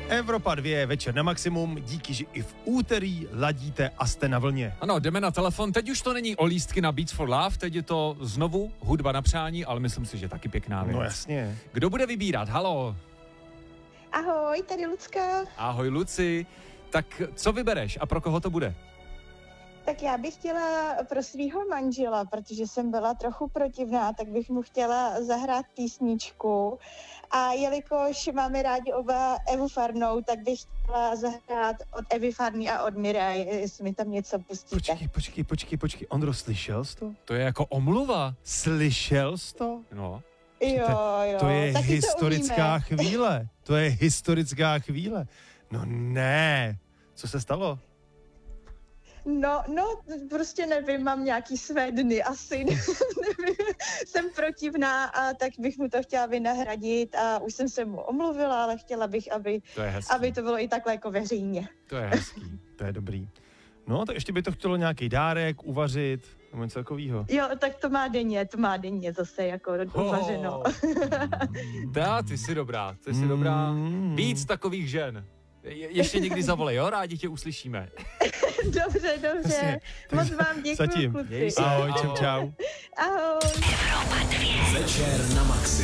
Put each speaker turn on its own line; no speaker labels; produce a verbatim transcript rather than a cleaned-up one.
Evropa dva, večer na maximum, díky, že i v úterý ladíte a jste na vlně.
Ano, jdeme na telefon. Teď už to není o lístky na Beats for Love, teď je to znovu hudba na přání, ale myslím si, že taky pěkná věc.
No jasně.
Kdo bude vybírat? Halo.
Ahoj, tady Lucka.
Ahoj, Luci. Tak co vybereš a pro koho to bude?
Tak já bych chtěla pro svého manžela, protože jsem byla trochu protivná, tak bych mu chtěla zahrát písničku. A jelikož máme rádi oba Evu Farnou, tak bych chtěla zahrát od Evy Farny a od Mirai, jestli mi tam něco pustíte.
Počkej, počkej, počkej, počkej. Ondro, slyšel jsi to?
To je jako omluva.
Slyšel jsi to?
No.
Jo, jo.
To je
taky
historická
to
chvíle. To je historická chvíle. No ne. Co se stalo?
No, no, prostě nevím, mám nějaký své dny asi, nevím, jsem protivná a tak bych mu to chtěla vynahradit a už jsem se mu omluvila, ale chtěla bych, aby
To je hezký.
aby to bylo i takhle jako veřejně.
To je hezký.
To je dobrý. No, tak ještě by to chtělo nějaký dárek, uvařit, nebo něco takového.
Jo, tak to má denně, to má denně zase jako uvařeno.
Dá, ty jsi dobrá, ty jsi dobrá.
Mm.
Víc takových žen. Je, ještě někdy zavolej, jo? Rádi tě uslyšíme.
Dobře, dobře.
Jasně.
Moc vám děkuji,
Zatím.
kluci.
Měj se.
Ahoj, čau, čau.
Ahoj.
Večer na maximum.